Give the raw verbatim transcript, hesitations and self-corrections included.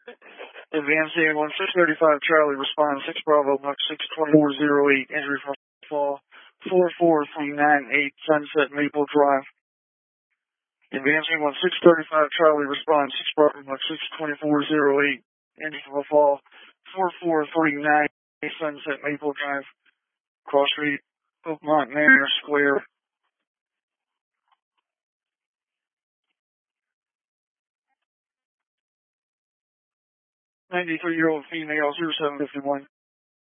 Advancing one six thirty-five Charlie, respond six Bravo, Buck six twenty-four zero eight, injury from fall four four three nine eight, Sunset Maple Drive. Advancing one six thirty-five Charlie, respond six Bravo, Buck six twenty-four zero eight, injury from fall four four three nine eight, Sunset Maple Drive. Cross Street, Oakmont Manor Square. ninety-three-year-old female, zero seven fifty-one.